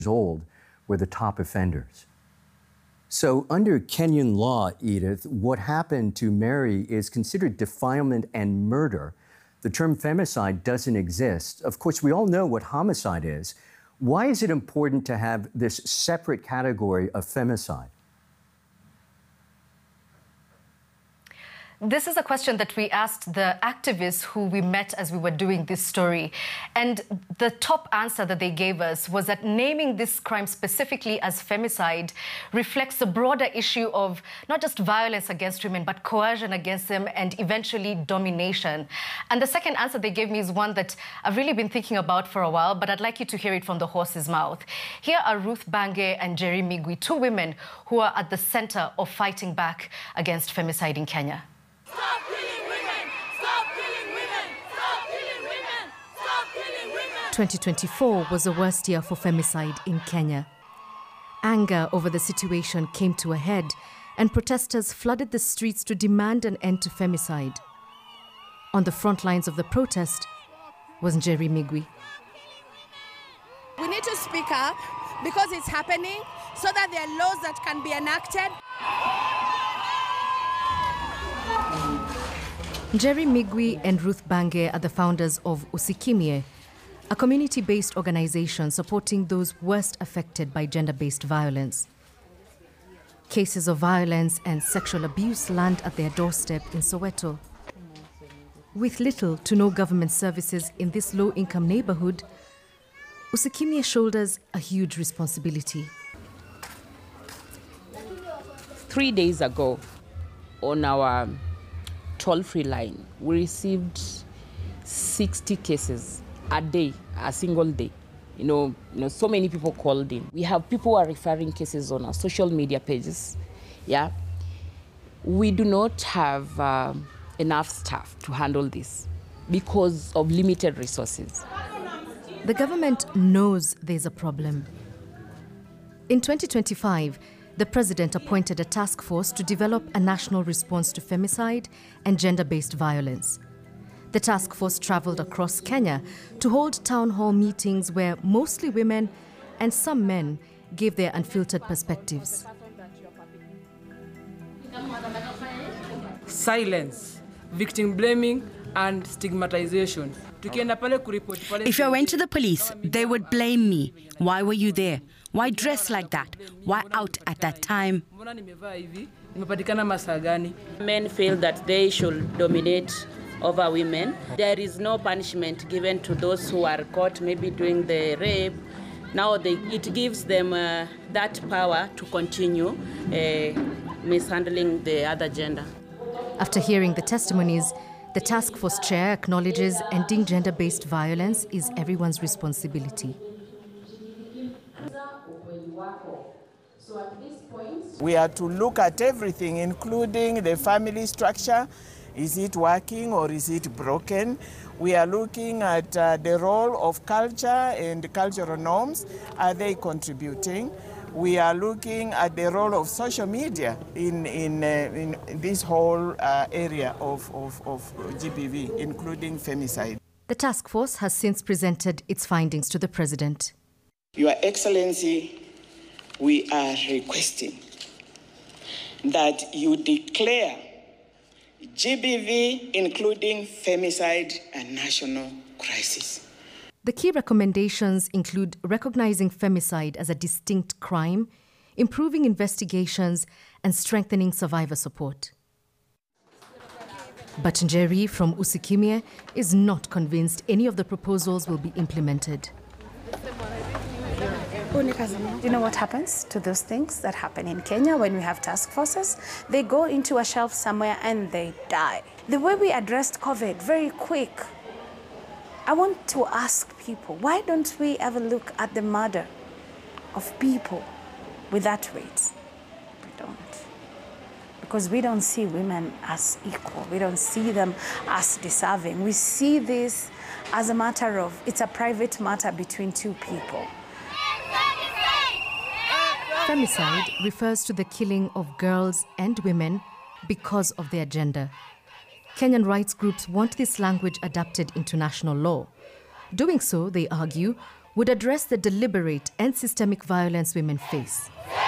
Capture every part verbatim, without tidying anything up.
old were the top offenders. So under Kenyan law, Edith, what happened to Mary is considered defilement and murder. The term femicide doesn't exist. Of course, we all know what homicide is. Why is it important to have this separate category of femicide? This is a question that we asked the activists who we met as we were doing this story. And the top answer that they gave us was that naming this crime specifically as femicide reflects the broader issue of not just violence against women, but coercion against them and eventually domination. And the second answer they gave me is one that I've really been thinking about for a while, but I'd like you to hear it from the horse's mouth. Here are Ruth Bange and Njeri Migwi, two women who are at the center of fighting back against femicide in Kenya. Stop killing women! Stop killing women! Stop killing women! Stop killing women! twenty twenty-four was the worst year for femicide in Kenya. Anger over the situation came to a head, and protesters flooded the streets to demand an end to femicide. On the front lines of the protest was Njeri Migwi. We need to speak up because it's happening so that there are laws that can be enacted. Njeri Migwi and Ruth Bange are the founders of Usikimye, a community-based organization supporting those worst affected by gender-based violence. Cases of violence and sexual abuse land at their doorstep in Soweto. With little to no government services in this low-income neighborhood, Usikimye shoulders a huge responsibility. Three days ago, on our toll-free line, we received sixty cases a day, a single day. You know, you know, so many people called in. We have people who are referring cases on our social media pages. Yeah, we do not have uh, enough staff to handle this because of limited resources. The government knows there's a problem. In twenty twenty-five, the president appointed a task force to develop a national response to femicide and gender-based violence. The task force traveled across Kenya to hold town hall meetings where mostly women and some men gave their unfiltered perspectives. Silence, victim blaming, and stigmatization. If I went to the police, they would blame me. Why were you there? Why dress like that? Why out at that time? Men feel that they should dominate over women. There is no punishment given to those who are caught maybe doing the rape. Now they, it gives them uh, that power to continue uh, mishandling the other gender. After hearing the testimonies, the task force chair acknowledges ending gender-based violence is everyone's responsibility. We are to look at everything, including the family structure. Is it working or is it broken? We are looking at uh, the role of culture and cultural norms. Are they contributing? We are looking at the role of social media in, in, uh, in this whole uh, area of, of, of G B V, including femicide. The task force has since presented its findings to the president. Your Excellency, we are requesting that you declare G B V, including femicide, a national crisis. The key recommendations include recognizing femicide as a distinct crime, improving investigations, and strengthening survivor support. But Njeri from Usikimye is not convinced any of the proposals will be implemented. Do you know what happens to those things that happen in Kenya when we have task forces? They go into a shelf somewhere and they die. The way we addressed COVID, very quick. I want to ask people, why don't we ever look at the murder of people with that rate? We don't. Because we don't see women as equal. We don't see them as deserving. We see this as a matter of, it's a private matter between two people. Femicide refers to the killing of girls and women because of their gender. Kenyan rights groups want this language adapted into national law. Doing so, they argue, would address the deliberate and systemic violence women face.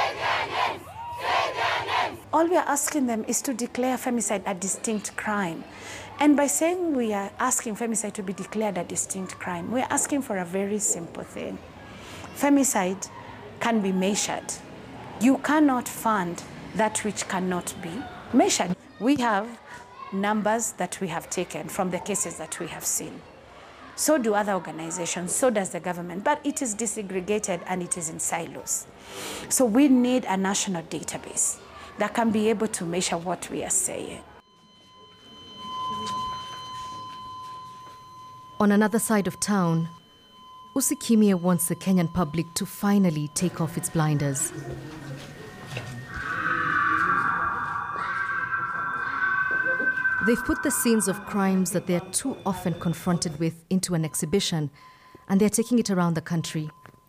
All we are asking them is to declare femicide a distinct crime. And by saying we are asking femicide to be declared a distinct crime, we are asking for a very simple thing. Femicide can be measured. You cannot fund that which cannot be measured. We have numbers that we have taken from the cases that we have seen. So do other organizations, so does the government, but it is disaggregated and it is in silos. So we need a national database that can be able to measure what we are saying. On another side of town, Usikimie wants the Kenyan public to finally take off its blinders. They've put the scenes of crimes that they're too often confronted with into an exhibition, and they're taking it around the country.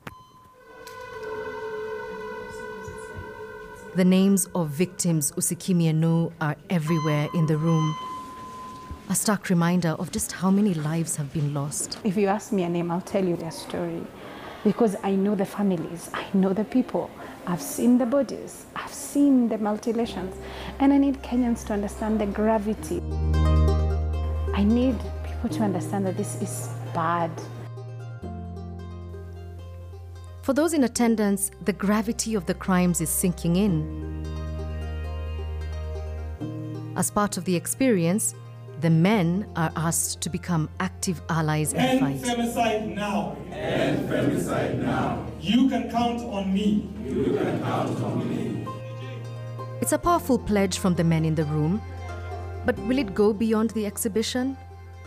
The names of victims Usikimie knew are everywhere in the room. A stark reminder of just how many lives have been lost. If you ask me a name, I'll tell you their story. Because I know the families, I know the people. I've seen the bodies, I've seen the mutilations. And I need Kenyans to understand the gravity. I need people to understand that this is bad. For those in attendance, the gravity of the crimes is sinking in. As part of the experience, the men are asked to become active allies in the fight. End femicide now. End femicide now. You can count on me. You can count on me. It's a powerful pledge from the men in the room, but will it go beyond the exhibition?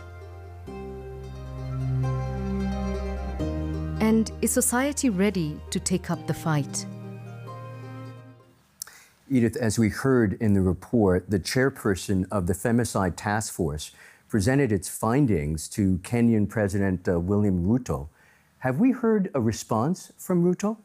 And is society ready to take up the fight? Edith, as we heard in the report, the chairperson of the Femicide Task Force presented its findings to Kenyan President uh, William Ruto. Have we heard a response from Ruto?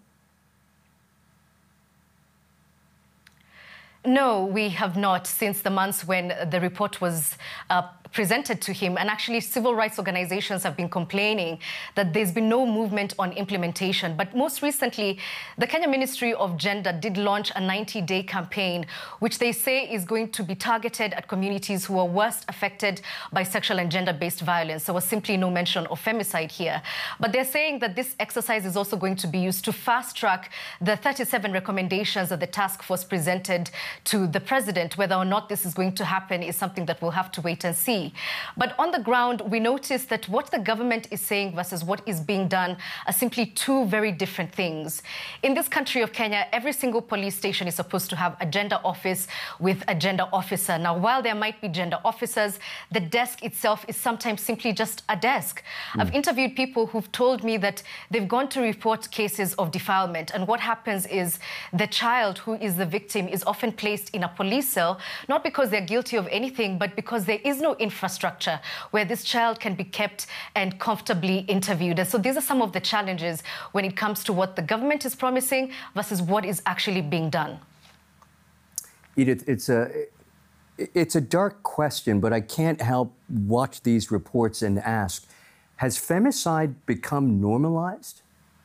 No, we have not since the months when the report was uh, presented to him. And actually, civil rights organizations have been complaining that there's been no movement on implementation. But most recently, the Kenya Ministry of Gender did launch a ninety-day campaign, which they say is going to be targeted at communities who are worst affected by sexual and gender-based violence. There was simply no mention of femicide here. But they're saying that this exercise is also going to be used to fast-track the thirty-seven recommendations that the task force presented to the president. Whether or not this is going to happen is something that we'll have to wait and see. But on the ground, we notice that what the government is saying versus what is being done are simply two very different things. In this country of Kenya, every single police station is supposed to have a gender office with a gender officer. Now, while there might be gender officers, the desk itself is sometimes simply just a desk. Mm. I've interviewed people who've told me that they've gone to report cases of defilement, and what happens is the child who is the victim is often placed in a police cell, not because they're guilty of anything, but because there is no infrastructure where this child can be kept and comfortably interviewed. And so these are some of the challenges when it comes to what the government is promising versus what is actually being done. Edith, it's a, it's a dark question, but I can't help watch these reports and ask, has femicide become normalized?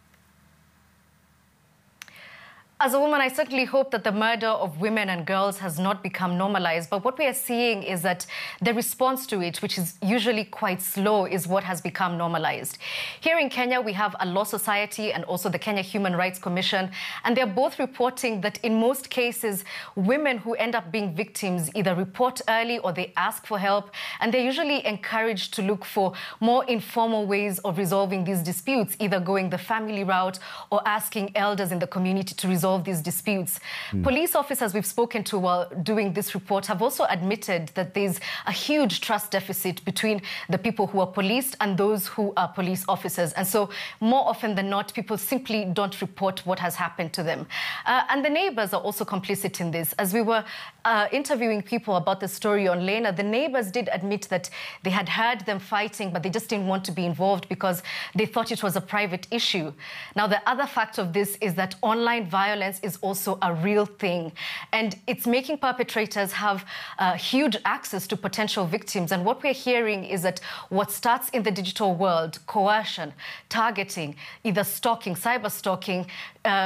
As a woman, I certainly hope that the murder of women and girls has not become normalized. But what we are seeing is that the response to it, which is usually quite slow, is what has become normalized. Here in Kenya, we have a Law Society and also the Kenya Human Rights Commission. And they're both reporting that in most cases, women who end up being victims either report early or they ask for help. And they're usually encouraged to look for more informal ways of resolving these disputes, either going the family route or asking elders in the community to resolve these disputes. Mm. Police officers we've spoken to while doing this report have also admitted that there's a huge trust deficit between the people who are policed and those who are police officers. And so more often than not, people simply don't report what has happened to them. Uh, and the neighbors are also complicit in this. As we were uh, interviewing people about the story on Lena, the neighbors did admit that they had heard them fighting, but they just didn't want to be involved because they thought it was a private issue. Now, the other fact of this is that online violence violence is also a real thing. And it's making perpetrators have uh, huge access to potential victims. And what we're hearing is that what starts in the digital world, coercion, targeting, either stalking, cyber stalking, uh,